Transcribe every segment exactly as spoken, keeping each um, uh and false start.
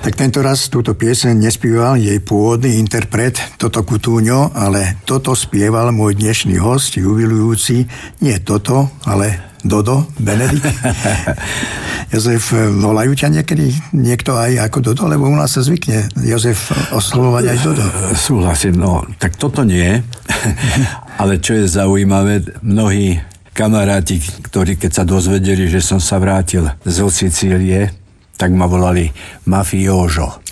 Tak tento raz túto pieseň nespieval jej pôvodný interpret Toto Cutugno, ale toto spieval môj dnešný host, jubilujúci nie Toto, ale Dodo Benedikt. Jozef, volajú ťa niekedy niekto aj ako Dodo, lebo u nás sa zvykne Jozef oslovovať aj Dodo. Súhlasím, no, tak toto nie. Ale čo je zaujímavé, mnohí kamaráti, ktorí keď sa dozvedeli, že som sa vrátil zo Sicílie, tak ma volali Mafiožo.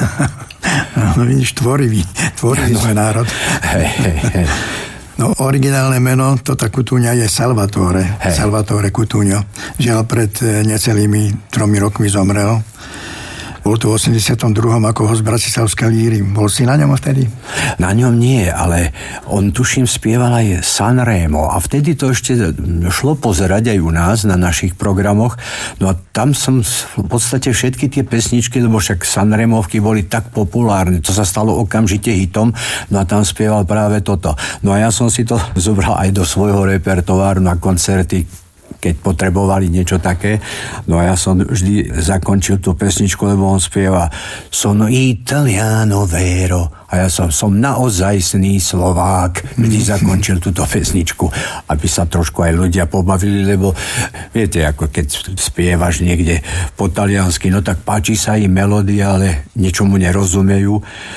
No vidíš, tvorivý, tvorivý sme národ. Hej, hej, hej. No, originálne meno Tota Cutugna je Salvatore. Hej. Salvatore Cutugno. Žiaľ, pred necelými tromi rokmi zomrel. Bol tu v osemdesiatom druhom ako host Bratislavskej líry. Bol si na ňom vtedy? Na ňom nie, ale on tuším spieval aj Sanremo a vtedy to ešte šlo pozerať aj u nás na našich programoch. No a tam som v podstate všetky tie pesničky, lebo však Sanremovky boli tak populárne, to sa stalo okamžite hitom, no a tam spieval práve toto. No a ja som si to zobral aj do svojho repertoáru na koncerty, keď potrebovali niečo také. No a ja som vždy zakončil tú pesničku, lebo on spieva Sono Italiano vero. A ja som, som naozajstný Slovák. Vždy zakončil túto pesničku, aby sa trošku aj ľudia pobavili, lebo viete, ako keď spievaš niekde po taliansky, no tak páči sa im melódia, ale ničomu nerozumejú.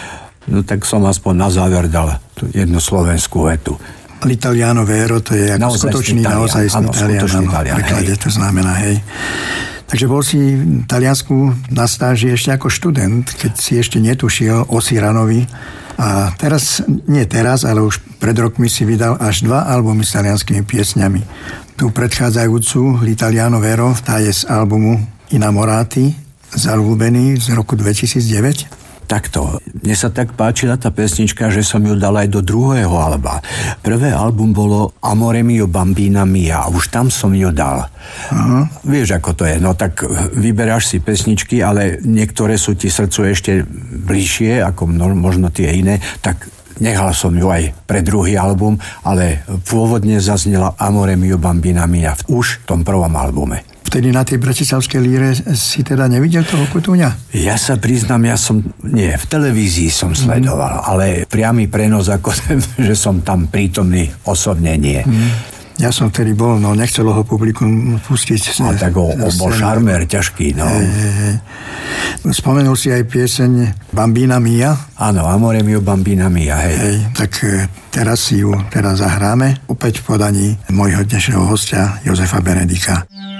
No tak som aspoň na záver dal tú jednu slovenskú vetu. L'Italiano vero, to je ako skutočný, naozajstný Talian. V preklade to znamená, hej. Takže bol si v Taliansku na stáži ešte ako študent, keď si ešte netušiel o Cyranovi. A teraz, nie teraz, ale už pred rokmi si vydal až dva albumy s talianskými piesňami. Tu predchádzajúcu L'Italiano vero, tá je z albumu Innamorati, Zalúbený z roku dvetisícdeväť. Takto. Mne sa tak páčila tá pesnička, že som ju dal aj do druhého alba. Prvé album bolo Amore mio bambina mia a už tam som ju dal. Uh-huh. Vieš, ako to je. No tak vyberáš si pesničky, ale niektoré sú ti srdcu ešte bližšie, ako možno tie iné, tak nechal som ju aj pre druhý album, ale pôvodne zaznela Amore mio bambina mia už v tom prvom albume. Vtedy na tej bratislavskej líre si teda nevidel toho Cutugna? Ja sa priznám, ja som, nie, v televízii som sledoval, mm. ale priamy prenos, ako že som tam prítomný, osobne nie. Mm. Ja som vtedy bol, no nechcelo ho publikum pustiť. A tak ho, ho bol šarmér ťažký, no. Hej, hej, hej. Spomenul si aj pieseň Bambina mia? Áno, Amore mio bambina mia, hej. hej. Tak teraz si ju teraz zahráme, opäť v podaní môjho dnešného hostia Jozefa Benedika.